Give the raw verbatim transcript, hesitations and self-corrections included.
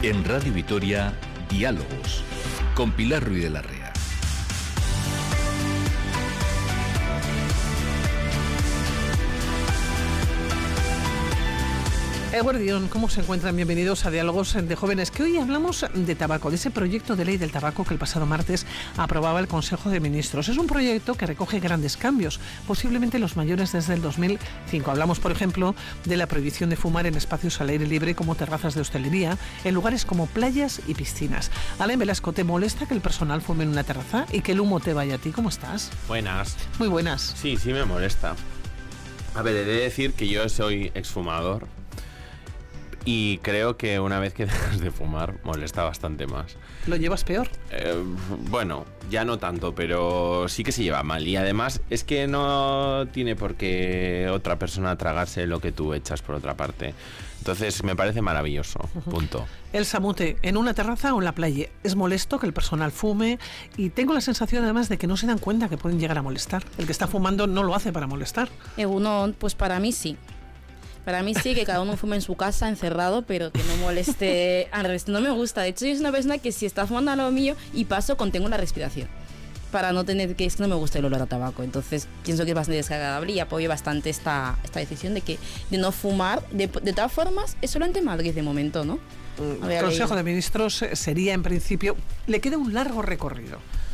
En Radio Vitoria, Diálogos, con Pilar Ruiz de la Rea. Eguardión, ¿cómo se encuentran? Bienvenidos a Diálogos de Jóvenes, que hoy hablamos de tabaco, de ese proyecto de ley del tabaco que el pasado martes aprobaba el Consejo de Ministros. Es un proyecto que recoge grandes cambios, posiblemente los mayores desde el dos mil cinco. Hablamos, por ejemplo, de la prohibición de fumar en espacios al aire libre como terrazas de hostelería, en lugares como playas y piscinas. Alain Velasco, ¿te molesta que el personal fume en una terraza y que el humo te vaya a ti? ¿Cómo estás? Buenas. Muy buenas. Sí, sí me molesta. A ver, he de decir que yo soy exfumador. Y creo que una vez que dejas de fumar, molesta bastante más. ¿Lo llevas peor? Eh, bueno, ya no tanto, pero sí que se lleva mal. Y además es que no tiene por qué otra persona tragarse lo que tú echas por otra parte. Entonces me parece maravilloso, punto. El samute, ¿en una terraza o en la playa? Es molesto que el personal fume y tengo la sensación además de que no se dan cuenta que pueden llegar a molestar. El que está fumando no lo hace para molestar. Eh, uno, pues para mí sí. Para mí sí, que cada uno fume en su casa, encerrado, pero que no moleste al resto. No me gusta. De hecho, yo soy una persona que si está fumando a lo mío y paso, contengo la respiración. Para no tener que... Es que no me gusta el olor a tabaco. Entonces, pienso que es bastante desagradable y apoyo bastante esta, esta decisión de que de no fumar. De, de todas formas, es solo en Madrid de momento, ¿no? El Consejo de Ministros sería, en principio... Le queda un largo recorrido.